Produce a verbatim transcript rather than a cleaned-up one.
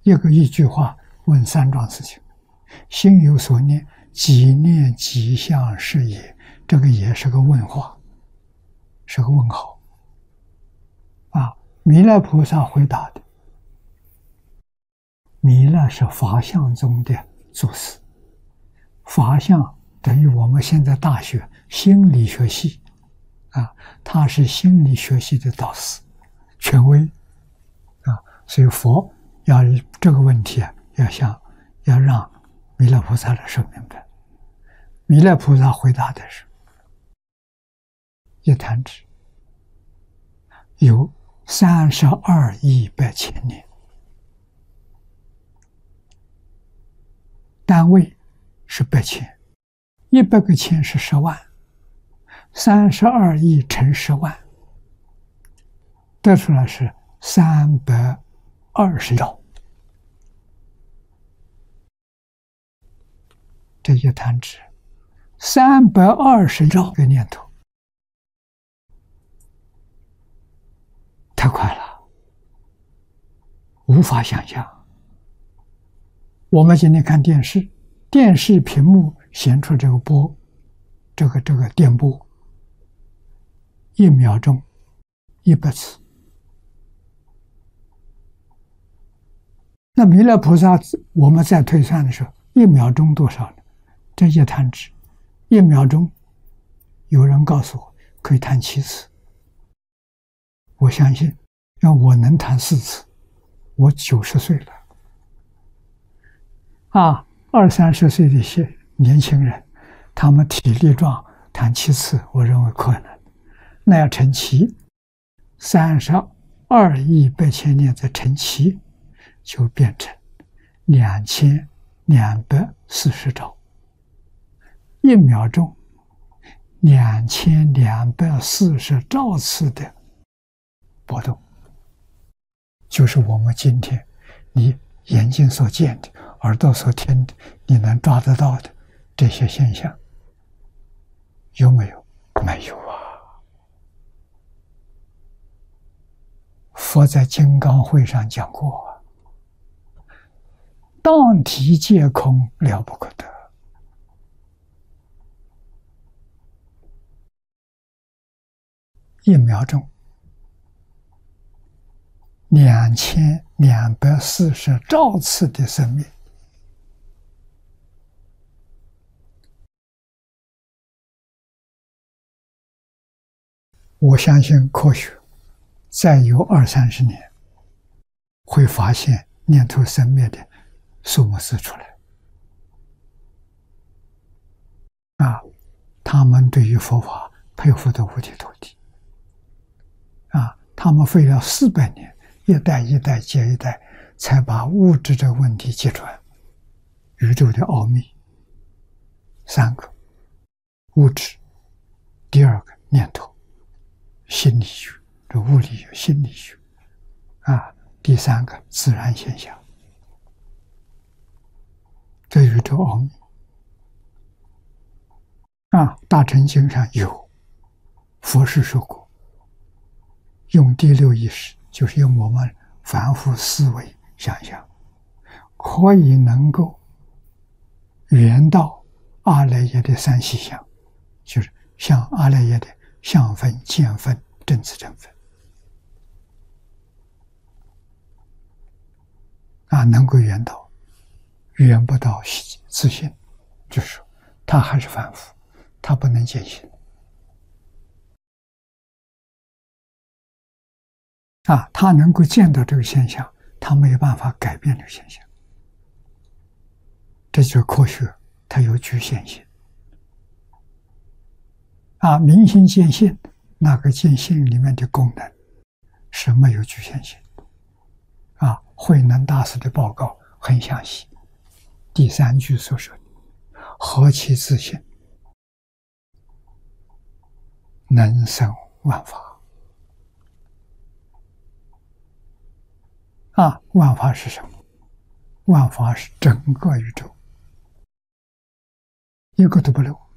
一个一句话问三桩事情：心有所念，几念几相是也？这个也是个问话，是个问号。啊，弥勒菩萨回答的。弥勒是法相中的祖师，法相等于我们现在大学心理学系啊，他是心理学系的导师，权威啊，所以佛要这个问题啊，要想要让弥勒菩萨来说明白。弥勒菩萨回答的是：一弹指有三十二亿百千年。单位是百千，一百个千是十万，三十二亿乘十万，得出来是三百二十兆。这一弹指，三百二十兆个念头，太快了，无法想象。我们今天看电视，电视屏幕显出这个波，这个这个电波，一秒钟一百次。那弥勒菩萨，我们在推算的时候，一秒钟多少呢？这一弹指，一秒钟，有人告诉我可以弹七次。我相信，要我能弹四次，我九十岁了。啊，二三十岁的一些年轻人，他们体力壮，弹七次，我认为可能。那要乘七，三十二亿百千年再乘七，就变成两千两百四十兆。一秒钟，两千两百四十兆次的波动，就是我们今天你眼睛所见的，耳朵所听的，你能抓得到的这些现象，有没有？没有啊！佛在金刚会上讲过，当体皆空，了不可得。一秒钟，两千两百四十兆次的生命。我相信科学再有二三十年，会发现念头生灭的数目字出来。啊，他们对于佛法佩服得五体投地。啊，他们费了四百年，一代一代接一代，才把物质这个问题揭穿。宇宙的奥秘，三个：物质，第二个念头。心理学，这物理学、心理学，啊，第三个自然现象，这宇宙奥秘，啊，大乘经上有，佛是说过，用第六意识，就是用我们凡夫思维想象，可以能够圆到阿赖耶的三细相，就是像阿赖耶的相分、见分、正知正分，啊，能够圆到，圆不到自信，就是说他还是凡夫，他不能见性。啊，他能够见到这个现象，他没有办法改变这个现象。这就是科学，它有局限性。啊，明心见性，那个见性里面的功能是没有局限性。啊，慧能大师的报告很详细。第三句所说的“何其自性，能生万法”。啊，万法是什么？万法是整个宇宙，一个都不漏。